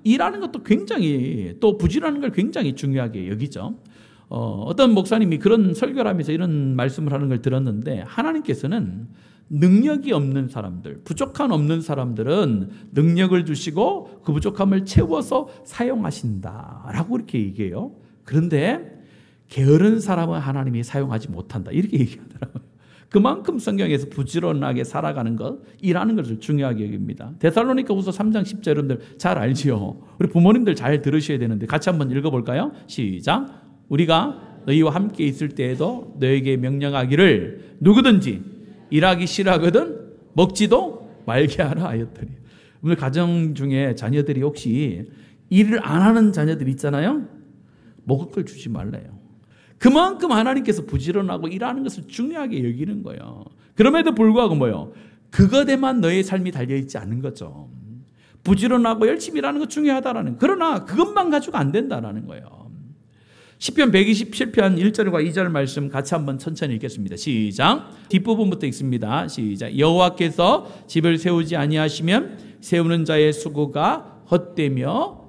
일하는 것도 굉장히, 또 부지런한 걸 굉장히 중요하게 여기죠. 어떤 목사님이 그런 설교를 하면서 이런 말씀을 하는 걸 들었는데, 하나님께서는 능력이 없는 사람들, 부족함 없는 사람들은 능력을 주시고 그 부족함을 채워서 사용하신다라고 이렇게 얘기해요. 그런데 게으른 사람은 하나님이 사용하지 못한다, 이렇게 얘기하더라고요. 그만큼 성경에서 부지런하게 살아가는 것, 일하는 것을 중요하게 여깁니다. 데살로니가후서 3장 10절 여러분들 잘 알지요. 우리 부모님들 잘 들으셔야 되는데 같이 한번 읽어볼까요? 시작. 우리가 너희와 함께 있을 때에도 너에게 명령하기를 누구든지 일하기 싫어하거든 먹지도 말게 하라 하였더니. 오늘 가정 중에 자녀들이 혹시 일을 안 하는 자녀들 있잖아요. 먹을 걸 주지 말래요. 그만큼 하나님께서 부지런하고 일하는 것을 중요하게 여기는 거예요. 그럼에도 불구하고 뭐예요? 그것에만 너의 삶이 달려있지 않은 거죠. 부지런하고 열심히 일하는 것 중요하다라는, 그러나 그것만 가지고 안 된다라는 거예요. 시편 127편 1절과 2절 말씀 같이 한번 천천히 읽겠습니다. 시작. 뒷부분부터 읽습니다. 시작. 여호와께서 집을 세우지 아니하시면 세우는 자의 수고가 헛되며,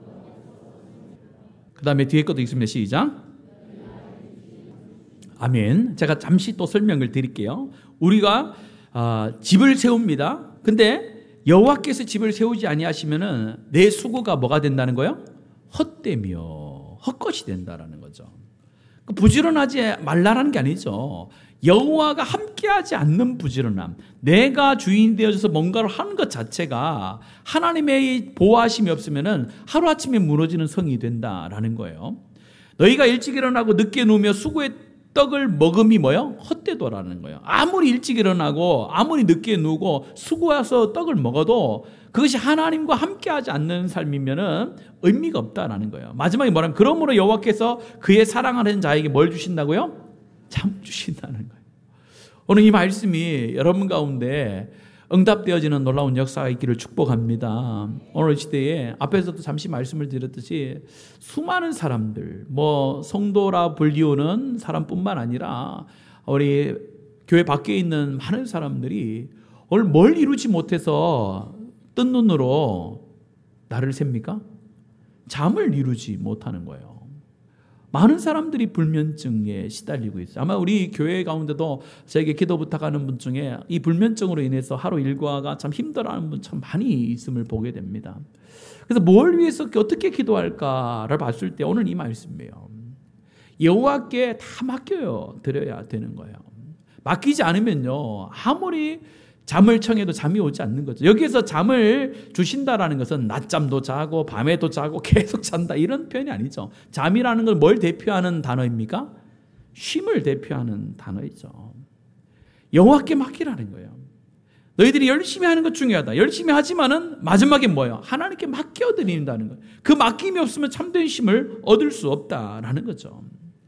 그 다음에 뒤에 것도 읽습니다. 시작. 아멘. 제가 잠시 또 설명을 드릴게요. 우리가 집을 세웁니다. 근데 여호와께서 집을 세우지 아니하시면은 내 수고가 뭐가 된다는 거예요? 헛되며 헛것이 된다라는 거죠. 부지런하지 말라라는 게 아니죠. 여호와가 함께하지 않는 부지런함, 내가 주인이 되어져서 뭔가를 하는 것 자체가 하나님의 보호하심이 없으면은 하루아침에 무너지는 성이 된다라는 거예요. 너희가 일찍 일어나고 늦게 누우며 수고의 떡을 먹음이 뭐예요? 헛되도라는 거예요. 아무리 일찍 일어나고 아무리 늦게 누우고 수고해서 떡을 먹어도 그것이 하나님과 함께하지 않는 삶이면은 의미가 없다라는 거예요. 마지막에 뭐냐면 그러므로 여호와께서 그의 사랑하는 자에게 뭘 주신다고요? 잠 주신다는 거예요. 오늘 이 말씀이 여러분 가운데 응답되어지는 놀라운 역사가 있기를 축복합니다. 오늘 시대에 앞에서도 잠시 말씀을 드렸듯이 수많은 사람들, 성도라 불리우는 사람뿐만 아니라 우리 교회 밖에 있는 많은 사람들이 오늘 뭘 이루지 못해서 뜬 눈으로 나를 셉니까? 잠을 이루지 못하는 거예요. 많은 사람들이 불면증에 시달리고 있어요. 아마 우리 교회 가운데도 저에게 기도 부탁하는 분 중에 이 불면증으로 인해서 하루 일과가 참 힘들어하는 분 참 많이 있음을 보게 됩니다. 그래서 뭘 위해서 어떻게 기도할까를 봤을 때 오늘 이 말씀이에요. 여호와께 다 맡겨요 드려야 되는 거예요. 맡기지 않으면요, 아무리 잠을 청해도 잠이 오지 않는 거죠. 여기에서 잠을 주신다라는 것은 낮잠도 자고 밤에도 자고 계속 잔다 이런 표현이 아니죠. 잠이라는 걸 뭘 대표하는 단어입니까? 쉼을 대표하는 단어이죠. 여호와께 맡기라는 거예요. 너희들이 열심히 하는 것 중요하다. 열심히 하지만은 마지막에 뭐예요? 하나님께 맡겨드린다는 거예요. 그 맡김이 없으면 참된 쉼을 얻을 수 없다라는 거죠.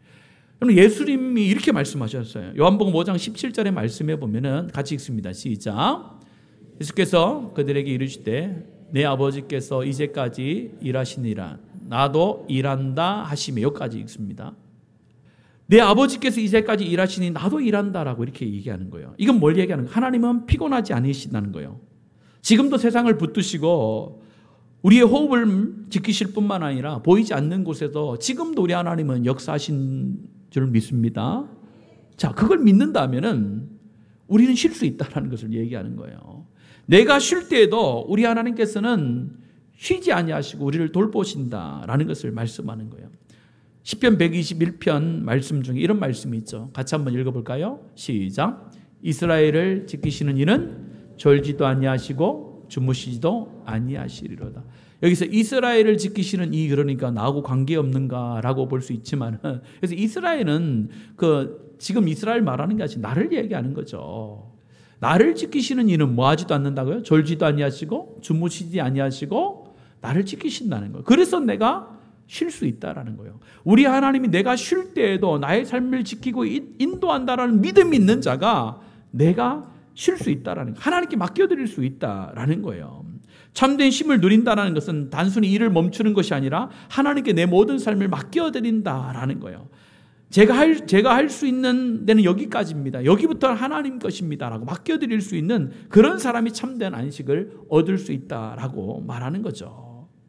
예수님이 이렇게 말씀하셨어요. 요한복음 5장 17절의 말씀에 보면은 같이 읽습니다. 시작. 예수께서 그들에게 이르시되 내 아버지께서 이제까지 일하시니라 나도 일한다 하시며, 여기까지 읽습니다. 내 아버지께서 이제까지 일하시니 나도 일한다라고 이렇게 얘기하는 거예요. 이건 뭘 얘기하는 거예요? 하나님은 피곤하지 않으신다는 거예요. 지금도 세상을 붙드시고 우리의 호흡을 지키실 뿐만 아니라 보이지 않는 곳에서 지금도 우리 하나님은 역사하신 줄 믿습니다. 자, 그걸 믿는다면은 우리는 쉴 수 있다는 것을 얘기하는 거예요. 내가 쉴 때에도 우리 하나님께서는 쉬지 아니하시고 우리를 돌보신다라는 것을 말씀하는 거예요. 시편 121편 말씀 중에 이런 말씀이 있죠. 같이 한번 읽어볼까요? 시작. 이스라엘을 지키시는 이는 졸지도 아니하시고 주무시지도 아니하시리로다. 여기서 이스라엘을 지키시는 이, 그러니까 나하고 관계없는가라고 볼 수 있지만, 그래서 이스라엘은 지금 이스라엘 말하는 게 아니라 나를 얘기하는 거죠. 나를 지키시는 이는 뭐 하지도 않는다고요? 졸지도 아니하시고 주무시지 아니하시고 나를 지키신다는 거예요. 그래서 내가 쉴 수 있다라는 거예요. 우리 하나님이 내가 쉴 때에도 나의 삶을 지키고 인도한다라는 믿음이 있는 자가 내가 쉴 수 있다라는 거예요. 하나님께 맡겨드릴 수 있다라는 거예요. 참된 쉼을 누린다는 것은 단순히 일을 멈추는 것이 아니라 하나님께 내 모든 삶을 맡겨드린다라는 거예요. 제가 할 수 있는 데는 여기까지입니다. 여기부터는 하나님 것입니다라고 맡겨드릴 수 있는 그런 사람이 참된 안식을 얻을 수 있다라고 말하는 거죠.